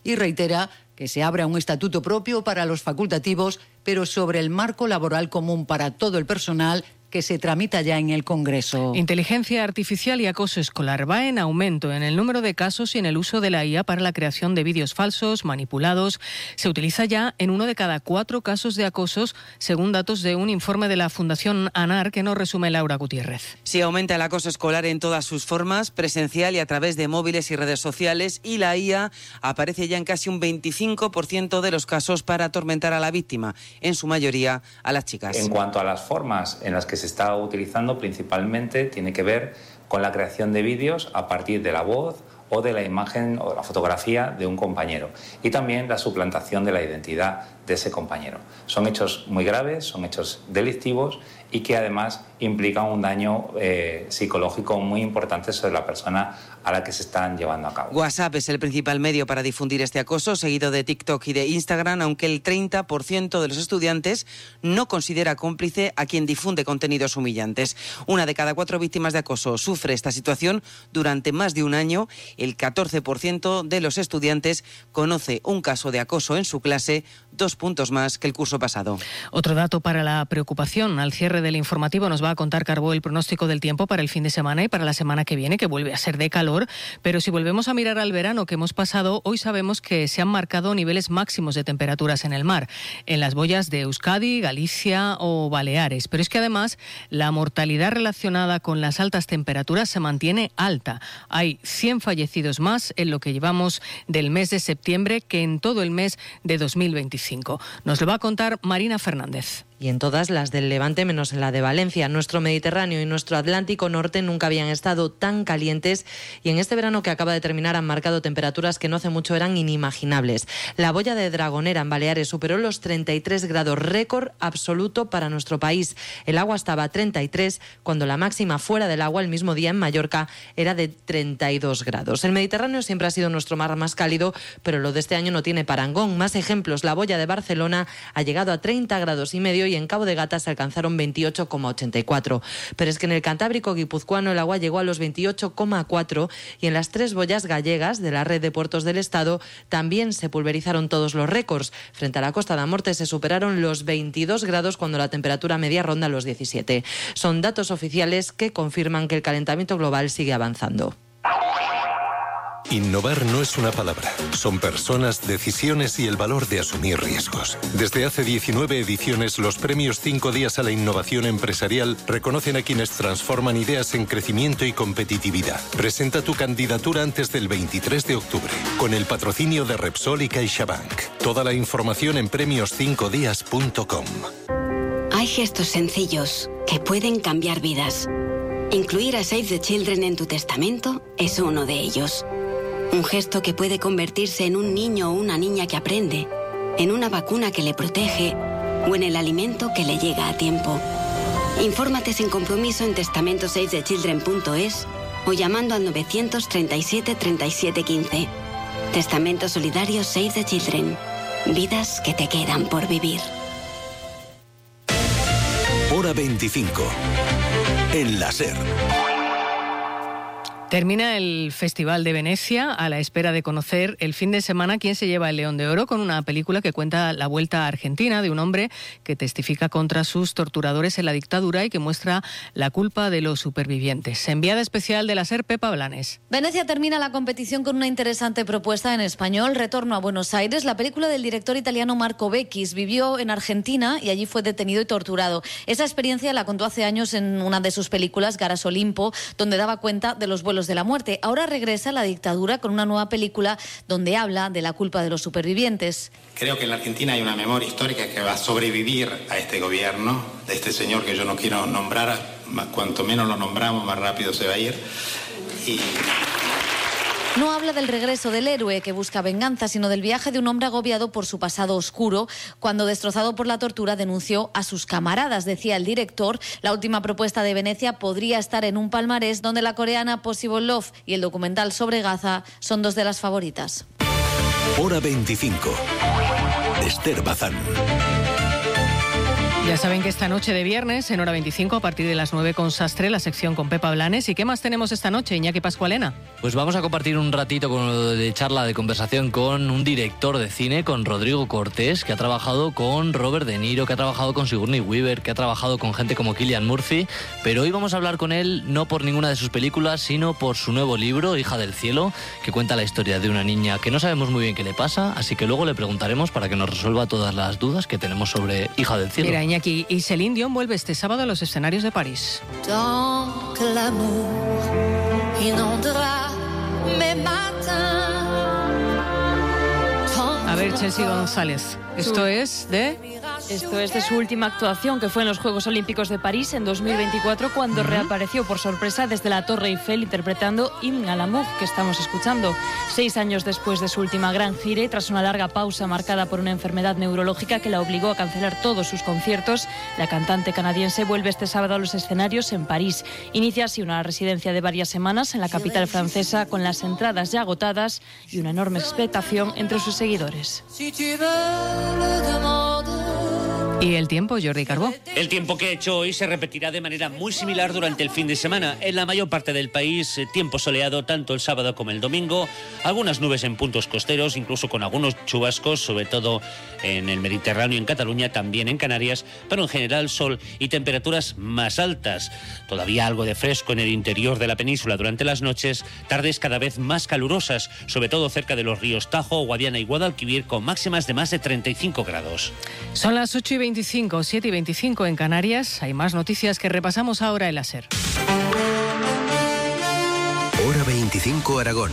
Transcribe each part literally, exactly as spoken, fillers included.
y reitera que se abra un estatuto propio para los facultativos, pero sobre el marco laboral común para todo el personal, que se tramita ya en el Congreso. Inteligencia artificial y acoso escolar. Va en aumento en el número de casos y en el uso de la I A para la creación de vídeos falsos, manipulados. Se utiliza ya en uno de cada cuatro casos de acosos, según datos de un informe de la Fundación ANAR que nos resume Laura Gutiérrez. Sí, aumenta el acoso escolar en todas sus formas, presencial y a través de móviles y redes sociales, y la I A aparece ya en casi un veinticinco por ciento de los casos para atormentar a la víctima, en su mayoría a las chicas. En cuanto a las formas en las que se está utilizando, principalmente tiene que ver con la creación de vídeos a partir de la voz o de la imagen o la fotografía de un compañero, y también la suplantación de la identidad de ese compañero. Son hechos muy graves, son hechos delictivos y que además implican un daño eh, psicológico muy importante sobre la persona a la que se están llevando a cabo. WhatsApp es el principal medio para difundir este acoso, seguido de TikTok y de Instagram, aunque el treinta por ciento de los estudiantes no considera cómplice a quien difunde contenidos humillantes. Una de cada cuatro víctimas de acoso sufre esta situación durante más de un año. El catorce por ciento de los estudiantes conoce un caso de acoso en su clase, dos puntos más que el curso pasado. Otro dato para la preocupación. Al cierre del informativo nos va a contar Carbó el pronóstico del tiempo para el fin de semana y para la semana que viene, que vuelve a ser de calor. Pero si volvemos a mirar al verano que hemos pasado, hoy sabemos que se han marcado niveles máximos de temperaturas en el mar, en las boyas de Euskadi, Galicia o Baleares. Pero es que además la mortalidad relacionada con las altas temperaturas se mantiene alta. Hay cien fallecidos más en lo que llevamos del mes de septiembre que en todo el mes de dos mil veinticinco. Nos lo va a contar Marina Fernández. Y en todas las del Levante, menos en la de Valencia. Nuestro Mediterráneo y nuestro Atlántico Norte nunca habían estado tan calientes, y en este verano que acaba de terminar han marcado temperaturas que no hace mucho eran inimaginables. La boya de Dragonera en Baleares superó los treinta y tres grados, récord absoluto para nuestro país. El agua estaba a treinta y tres, cuando la máxima fuera del agua el mismo día en Mallorca era de treinta y dos grados. El Mediterráneo siempre ha sido nuestro mar más cálido, pero lo de este año no tiene parangón. Más ejemplos: la boya de Barcelona ha llegado a treinta grados y medio, y en Cabo de Gata se alcanzaron veintiocho coma ochenta y cuatro. Pero es que en el Cantábrico guipuzcoano el agua llegó a los veintiocho coma cuatro, y en las tres boyas gallegas de la red de puertos del Estado también se pulverizaron todos los récords. Frente a la Costa da Morte se superaron los veintidós grados cuando la temperatura media ronda los diecisiete. Son datos oficiales que confirman que el calentamiento global sigue avanzando. Innovar no es una palabra, son personas, decisiones y el valor de asumir riesgos. Desde hace diecinueve ediciones, los premios Cinco Días a la Innovación Empresarial reconocen a quienes transforman ideas en crecimiento y competitividad. Presenta tu candidatura antes del veintitrés de octubre, con el patrocinio de Repsol y CaixaBank. Toda la información en premios cinco días punto com. Hay gestos sencillos que pueden cambiar vidas. Incluir a Save the Children en tu testamento es uno de ellos. Un gesto que puede convertirse en un niño o una niña que aprende, en una vacuna que le protege o en el alimento que le llega a tiempo. Infórmate sin compromiso en testamento save the children punto es o llamando al novecientos treinta y siete treinta y siete quince. Testamento solidario Save the Children. Vidas que te quedan por vivir. Hora veinticinco. En la SER. Termina el Festival de Venecia a la espera de conocer el fin de semana quién se lleva el León de Oro, con una película que cuenta la vuelta a Argentina de un hombre que testifica contra sus torturadores en la dictadura y que muestra la culpa de los supervivientes. Enviada especial de la SER, Pepa Blanes. Venecia termina la competición con una interesante propuesta en español, Retorno a Buenos Aires. La película del director italiano Marco Beccchis vivió en Argentina y allí fue detenido y torturado. Esa experiencia la contó hace años en una de sus películas, Garas Olimpo, donde daba cuenta de los vuelos de la muerte. Ahora regresa a la dictadura con una nueva película donde habla de la culpa de los supervivientes. Creo que en la Argentina hay una memoria histórica que va a sobrevivir a este gobierno, de este señor que yo no quiero nombrar. Cuanto menos lo nombramos, más rápido se va a ir. Y... No habla del regreso del héroe que busca venganza, sino del viaje de un hombre agobiado por su pasado oscuro, cuando, destrozado por la tortura, denunció a sus camaradas. Decía el director, la última propuesta de Venecia podría estar en un palmarés donde la coreana Possible Love y el documental sobre Gaza son dos de las favoritas. Hora veinticinco. Esther Bazán. Ya saben que esta noche de viernes, en hora veinticinco, a partir de las nueve con Sastre, la sección con Pepa Blanes. ¿Y qué más tenemos esta noche, Iñaki Pascualena? Pues vamos a compartir un ratito con, de charla, de conversación con un director de cine, con Rodrigo Cortés, que ha trabajado con Robert De Niro, que ha trabajado con Sigourney Weaver, que ha trabajado con gente como Cillian Murphy. Pero hoy vamos a hablar con él no por ninguna de sus películas, sino por su nuevo libro, Hija del Cielo, que cuenta la historia de una niña que no sabemos muy bien qué le pasa, así que luego le preguntaremos para que nos resuelva todas las dudas que tenemos sobre Hija del Cielo. Mira, Iñaki, y Celine Dion vuelve este sábado a los escenarios de París. A ver, Chelsea González, esto es de... Esto es de su última actuación, que fue en los Juegos Olímpicos de París en dos mil veinticuatro, cuando uh-huh. reapareció por sorpresa desde la Torre Eiffel interpretando Hymne à l'amour, que estamos escuchando. Seis años después de su última gran gira y tras una larga pausa marcada por una enfermedad neurológica que la obligó a cancelar todos sus conciertos, la cantante canadiense vuelve este sábado a los escenarios en París. Inicia así una residencia de varias semanas en la capital francesa, con las entradas ya agotadas y una enorme expectación entre sus seguidores. ¿Y el tiempo, Jordi Carbó? El tiempo que ha hecho hoy se repetirá de manera muy similar durante el fin de semana. En la mayor parte del país, tiempo soleado tanto el sábado como el domingo. Algunas nubes en puntos costeros, incluso con algunos chubascos, sobre todo en el Mediterráneo, en Cataluña, también en Canarias, pero en general sol y temperaturas más altas. Todavía algo de fresco en el interior de la península durante las noches, tardes cada vez más calurosas, sobre todo cerca de los ríos Tajo, Guadiana y Guadalquivir, con máximas de más de treinta y cinco grados. Son las ocho y veinticinco, siete y veinticinco en Canarias. Hay más noticias que repasamos ahora en la SER. Hora veinticinco Aragón.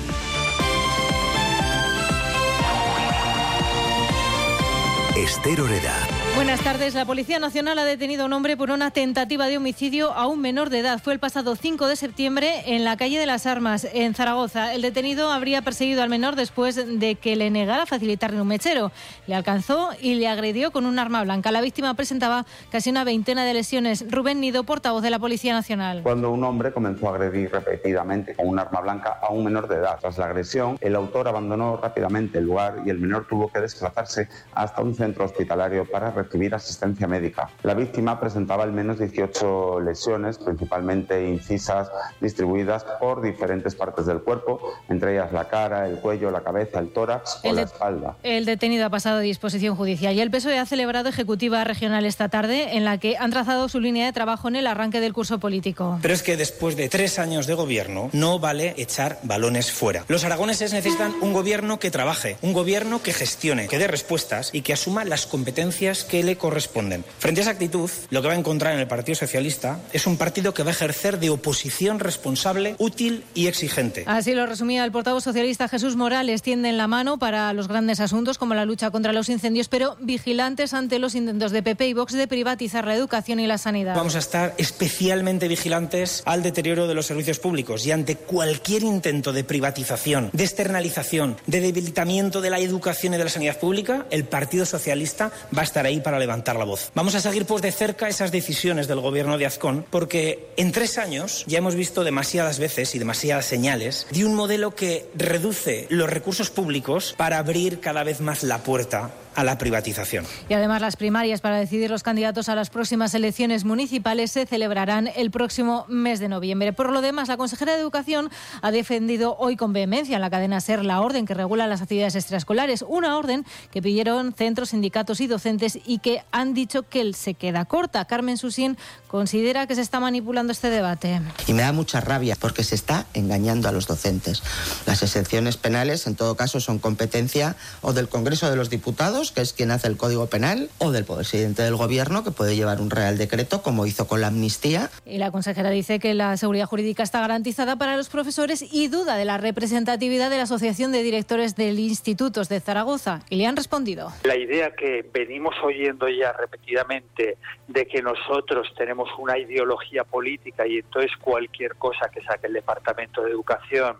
Esther Oreda. Buenas tardes. La Policía Nacional ha detenido a un hombre por una tentativa de homicidio a un menor de edad. Fue el pasado cinco de septiembre en la calle de las Armas, en Zaragoza. El detenido habría perseguido al menor después de que le negara facilitarle un mechero. Le alcanzó y le agredió con un arma blanca. La víctima presentaba casi una veintena de lesiones. Rubén Nido, portavoz de la Policía Nacional. Cuando un hombre comenzó a agredir repetidamente con un arma blanca a un menor de edad. Tras la agresión, el autor abandonó rápidamente el lugar y el menor tuvo que desplazarse hasta un centro hospitalario para recibir asistencia médica. La víctima presentaba al menos dieciocho lesiones, principalmente incisas, distribuidas por diferentes partes del cuerpo, entre ellas la cara, el cuello, la cabeza, el tórax o la espalda. El detenido ha pasado a disposición judicial y el P S O E ha celebrado ejecutiva regional esta tarde, en la que han trazado su línea de trabajo en el arranque del curso político. Pero es que después de tres años de gobierno no vale echar balones fuera. Los aragoneses necesitan un gobierno que trabaje, un gobierno que gestione, que dé respuestas y que asuma las competencias que le corresponden. Frente a esa actitud, lo que va a encontrar en el Partido Socialista es un partido que va a ejercer de oposición responsable, útil y exigente. Así lo resumía el portavoz socialista Jesús Morales. Tienden la mano para los grandes asuntos como la lucha contra los incendios, pero vigilantes ante los intentos de P P y Vox de privatizar la educación y la sanidad. Vamos a estar especialmente vigilantes al deterioro de los servicios públicos y ante cualquier intento de privatización, de externalización, de debilitamiento de la educación y de la sanidad pública, el Partido Socialista va a estar ahí para levantar la voz. Vamos a seguir pues de cerca esas decisiones del gobierno de Azcón, porque en tres años ya hemos visto demasiadas veces y demasiadas señales de un modelo que reduce los recursos públicos para abrir cada vez más la puerta a la privatización. Y además las primarias para decidir los candidatos a las próximas elecciones municipales se celebrarán el próximo mes de noviembre. Por lo demás, la consejera de Educación ha defendido hoy con vehemencia en la cadena SER la orden que regula las actividades extraescolares, una orden que pidieron centros, sindicatos y docentes y que han dicho que él se queda corta. Carmen Susín considera que se está manipulando este debate. Y me da mucha rabia porque se está engañando a los docentes. Las exenciones penales, en todo caso, son competencia o del Congreso de los Diputados, que es quien hace el Código Penal, o del presidente del Gobierno, que puede llevar un Real Decreto, como hizo con la amnistía. Y la consejera dice que la seguridad jurídica está garantizada para los profesores y duda de la representatividad de la Asociación de Directores de Institutos de Zaragoza. Y le han respondido. La idea que venimos oyendo ya repetidamente de que nosotros tenemos una ideología política y entonces cualquier cosa que saque el Departamento de Educación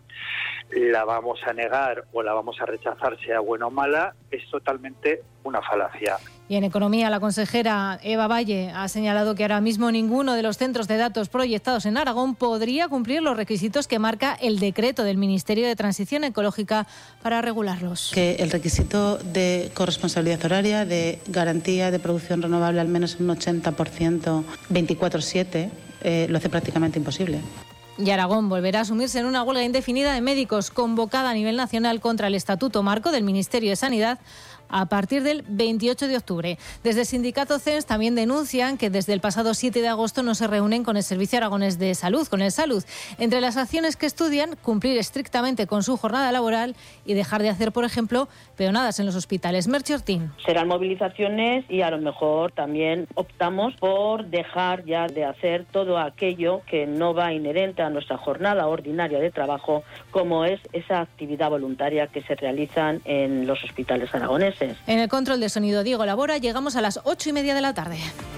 la vamos a negar o la vamos a rechazar, sea buena o mala, es totalmente una falacia. Y en Economía, la consejera Eva Valle ha señalado que ahora mismo ninguno de los centros de datos proyectados en Aragón podría cumplir los requisitos que marca el decreto del Ministerio de Transición Ecológica para regularlos. Que el requisito de corresponsabilidad horaria, de garantía de producción renovable al menos un ochenta por ciento veinticuatro siete, eh, lo hace prácticamente imposible. Y Aragón volverá a sumirse en una huelga indefinida de médicos convocada a nivel nacional contra el Estatuto Marco del Ministerio de Sanidad a partir del veintiocho de octubre. Desde el sindicato C E S también denuncian que desde el pasado siete de agosto no se reúnen con el Servicio Aragonés de Salud, con el Salud. Entre las acciones que estudian, cumplir estrictamente con su jornada laboral y dejar de hacer, por ejemplo, peonadas en los hospitales. Merche Ortín. Serán movilizaciones y a lo mejor también optamos por dejar ya de hacer todo aquello que no va inherente a nuestra jornada ordinaria de trabajo, como es esa actividad voluntaria que se realizan en los hospitales aragoneses. En el control de sonido, Diego Labora, llegamos a las ocho y media de la tarde.